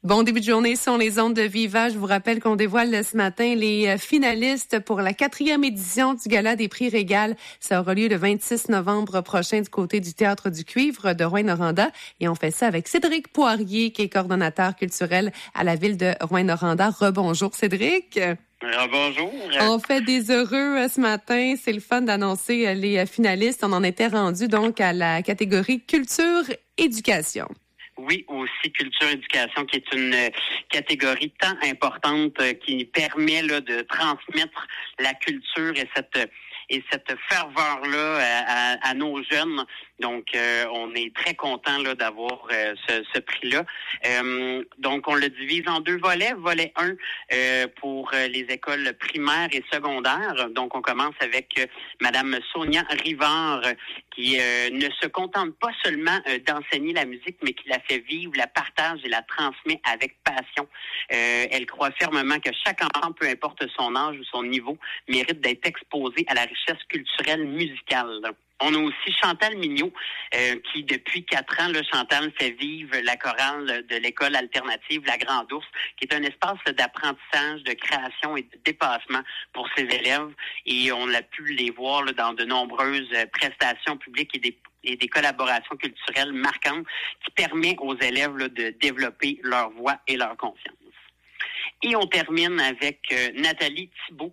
Bon début de journée sur les ondes de Viva. Je vous rappelle qu'on dévoile ce matin les finalistes pour la 4e édition du Gala des prix Régal. Ça aura lieu le 26 novembre prochain du côté du Théâtre du Cuivre de Rouyn-Noranda. Et on fait ça avec Cédric Poirier, qui est coordonnateur culturel à la ville de Rouyn-Noranda. Rebonjour Cédric. Bonjour. On fait des heureux ce matin. C'est le fun d'annoncer les finalistes. On en était rendu donc à la catégorie culture-éducation. Oui, aussi culture-éducation, qui est une catégorie tant importante qui permet là, de transmettre la culture et cette ferveur-là à nos jeunes. Donc, on est très content là d'avoir ce prix-là. Donc, on le divise en 2 volets. Volet 1 pour les écoles primaires et secondaires. Donc, on commence avec Madame Sonia Rivard, qui ne se contente pas seulement d'enseigner la musique, mais qui la fait vivre, la partage et la transmet avec passion. Elle croit fermement que chaque enfant, peu importe son âge ou son niveau, mérite d'être exposé à la richesse culturelle musicale. On a aussi Chantal Mignot, qui depuis 4 ans, là, Chantal fait vivre la chorale de l'école alternative La Grande Ourse, qui est un espace d'apprentissage, de création et de dépassement pour ses élèves. Et on a pu les voir là, dans de nombreuses prestations publiques et des collaborations culturelles marquantes qui permettent aux élèves là, de développer leur voix et leur confiance. Et on termine avec Nathalie Thibault,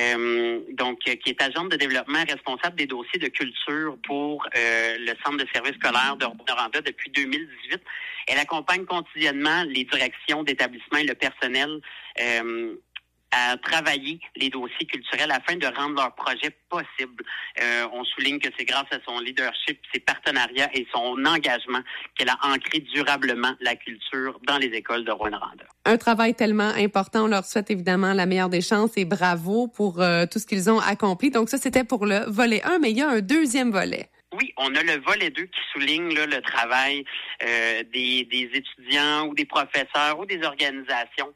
qui est agente de développement responsable des dossiers de culture pour le Centre de services scolaires de Rouyn-Noranda depuis 2018. Elle accompagne quotidiennement les directions d'établissement et le personnel à travailler les dossiers culturels afin de rendre leur projet possible. On souligne que c'est grâce à son leadership, ses partenariats et son engagement qu'elle a ancré durablement la culture dans les écoles de Rouyn-Noranda. Un travail tellement important. On leur souhaite évidemment la meilleure des chances et bravo pour tout ce qu'ils ont accompli. Donc ça, c'était pour le volet 1, mais il y a un deuxième volet. Oui, on a le volet 2 qui souligne là, le travail des étudiants ou des professeurs ou des organisations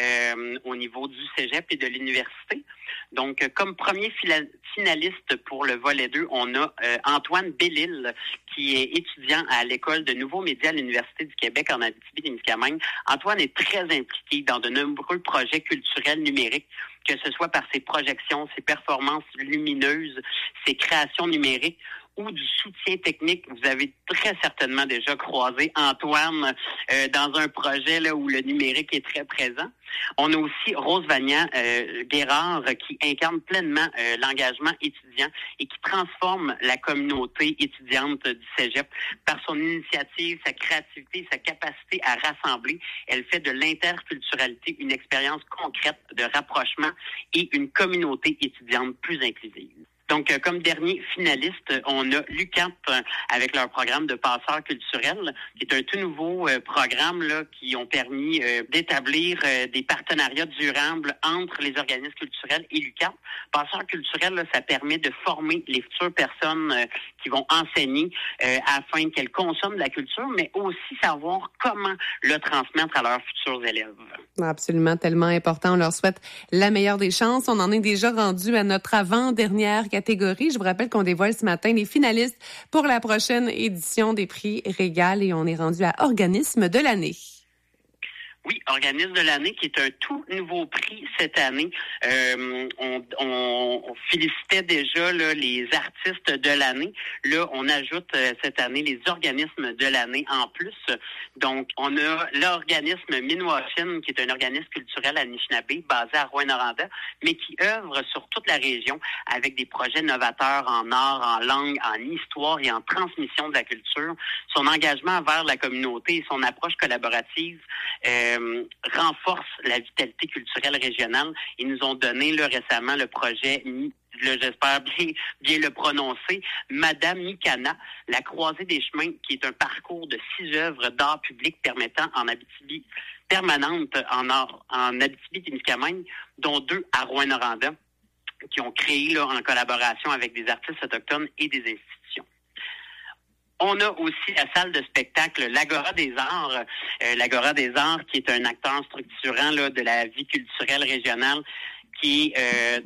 au niveau du cégep et de l'université. Donc, comme premier finaliste pour le volet 2, on a Antoine Bellil, qui est étudiant à l'École de nouveaux médias à l'Université du Québec en Abitibi-Témiscamingue. Antoine est très impliqué dans de nombreux projets culturels numériques, que ce soit par ses projections, ses performances lumineuses, ses créations numériques, ou du soutien technique. Vous avez très certainement déjà croisé Antoine dans un projet là, où le numérique est très présent. On a aussi Rose Vagnan-Guérard qui incarne pleinement l'engagement étudiant et qui transforme la communauté étudiante du cégep par son initiative, sa créativité, sa capacité à rassembler. Elle fait de l'interculturalité une expérience concrète de rapprochement et une communauté étudiante plus inclusive. Donc, comme dernier finaliste, on a l'UQAP avec leur programme de passeurs culturels, qui est un tout nouveau programme là qui ont permis d'établir des partenariats durables entre les organismes culturels et l'UQAP. Passeurs culturels, là, ça permet de former les futures personnes qui vont enseigner afin qu'elles consomment de la culture, mais aussi savoir comment le transmettre à leurs futurs élèves. Absolument, tellement important. On leur souhaite la meilleure des chances. On en est déjà rendu à notre avant-dernière catégorie. Je vous rappelle qu'on dévoile ce matin les finalistes pour la prochaine édition des prix Régal et on est rendu à Organisme de l'année. Oui, Organisme de l'année, qui est un tout nouveau prix cette année. On félicitait déjà là, les artistes de l'année. Là, on ajoute cette année les organismes de l'année en plus. Donc, on a l'organisme Minwashin, qui est un organisme culturel à Anishinaabe, basé à Rouyn-Noranda, mais qui œuvre sur toute la région avec des projets novateurs en art, en langue, en histoire et en transmission de la culture. Son engagement envers la communauté et son approche collaborative renforce la vitalité culturelle régionale. Ils nous ont donné là, récemment le projet, j'espère bien le prononcer, Madame Mikana, la croisée des chemins, qui est un parcours de 6 œuvres d'art public permettant en Abitibi permanente en Abitibi-Témiscamingue, dont 2 à Rouyn-Noranda, qui ont créé là, en collaboration avec des artistes autochtones et des institutions. On a aussi la salle de spectacle, l'Agora des Arts. L'Agora des Arts, qui est un acteur structurant là, de la vie culturelle régionale, qui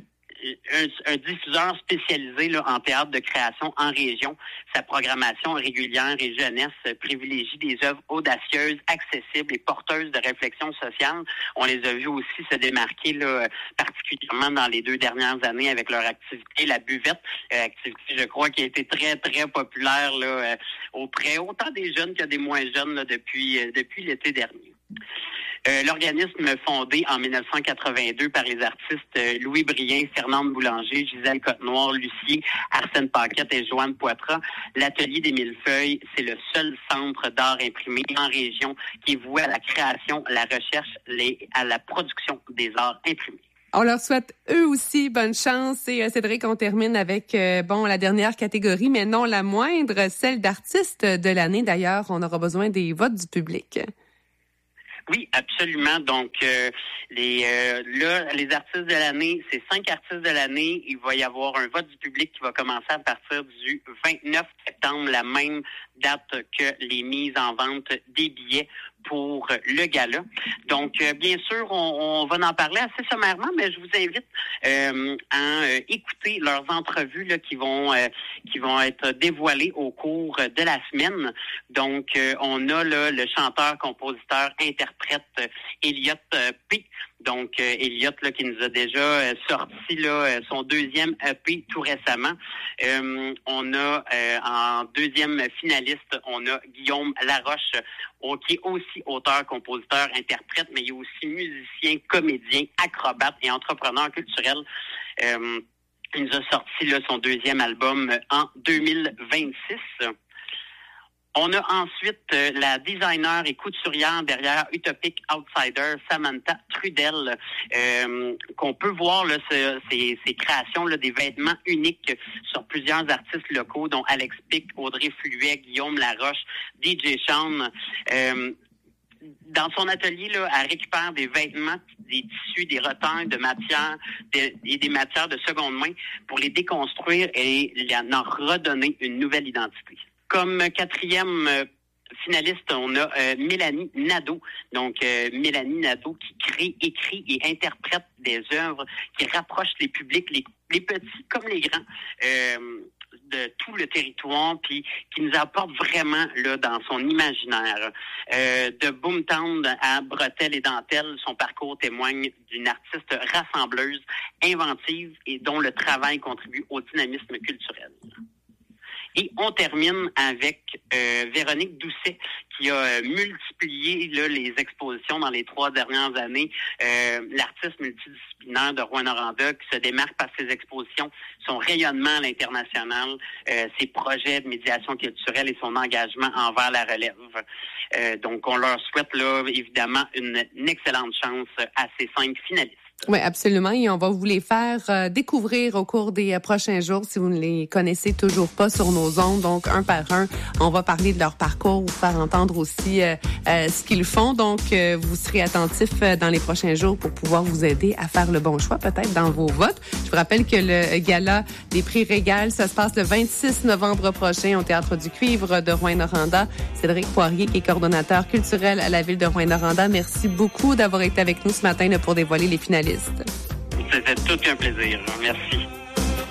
un diffuseur spécialisé là, en théâtre de création en région. Sa programmation régulière et jeunesse privilégie des œuvres audacieuses, accessibles et porteuses de réflexion sociale. On les a vus aussi se démarquer là, particulièrement dans les 2 dernières années avec leur activité, la buvette, activité, je crois, qui a été très, très populaire là, auprès autant des jeunes que des moins jeunes là, depuis l'été dernier. L'organisme fondé en 1982 par les artistes Louis Brien, Fernande Boulanger, Gisèle Côte-Noire, Lucie, Arsène Paquette et Joanne Poitras, l'Atelier des Millefeuilles, c'est le seul centre d'art imprimé en région qui est voué à la création, à la recherche et à la production des arts imprimés. On leur souhaite eux aussi bonne chance. Et Cédric, on termine avec la dernière catégorie, mais non la moindre, celle d'artistes de l'année. D'ailleurs, on aura besoin des votes du public. Oui, absolument. Donc, les artistes de l'année, c'est 5 artistes de l'année. Il va y avoir un vote du public qui va commencer à partir du 29 septembre, la même date que les mises en vente des billets pour le gala. Donc, bien sûr, on va en parler assez sommairement, mais je vous invite à écouter leurs entrevues là, qui vont être dévoilées au cours de la semaine. Donc, on a là, le chanteur, compositeur, interprète Elliott P. Donc, Elliott là, qui nous a déjà sorti là, son 2e EP tout récemment. On a en 2e finaliste, on a Guillaume Laroche, qui est aussi auteur, compositeur, interprète, mais il est aussi musicien, comédien, acrobate et entrepreneur culturel. Il nous a sorti là, son 2e album en 2026. On a ensuite la designer et couturière derrière Utopic Outsider, Samantha Trudel, qu'on peut voir là, ses créations, là, des vêtements uniques sur plusieurs artistes locaux, dont Alex Pic, Audrey Fluet, Guillaume Laroche, DJ Sean. Dans son atelier, là, elle récupère des vêtements, des tissus, des retails de matière et des matières de seconde main pour les déconstruire et en redonner une nouvelle identité. Comme 4e finaliste, on a Mélanie Nadeau. Donc, Mélanie Nadeau qui crée, écrit et interprète des œuvres qui rapprochent les publics, les petits comme les grands, de tout le territoire, puis qui nous apporte vraiment là dans son imaginaire. De Boomtown à Bretelles et Dentelles, son parcours témoigne d'une artiste rassembleuse, inventive et dont le travail contribue au dynamisme culturel. Et on termine avec Véronique Doucet, qui a multiplié là, les expositions dans les 3 dernières années. L'artiste multidisciplinaire de Rouyn-Noranda qui se démarque par ses expositions, son rayonnement à l'international, ses projets de médiation culturelle et son engagement envers la relève. Donc, on leur souhaite là évidemment une excellente chance à ces 5 finalistes. Oui, absolument. Et on va vous les faire découvrir au cours des prochains jours si vous ne les connaissez toujours pas sur nos ondes. Donc, un par un, on va parler de leur parcours, vous faire entendre aussi ce qu'ils font. Donc, vous serez attentifs dans les prochains jours pour pouvoir vous aider à faire le bon choix, peut-être dans vos votes. Je vous rappelle que le gala des prix Régal, ça se passe le 26 novembre prochain au Théâtre du Cuivre de Rouyn-Noranda. Cédric Poirier, qui est coordonnateur culturel à la ville de Rouyn-Noranda, merci beaucoup d'avoir été avec nous ce matin là, pour dévoiler les finalistes. C'était tout un plaisir. Merci.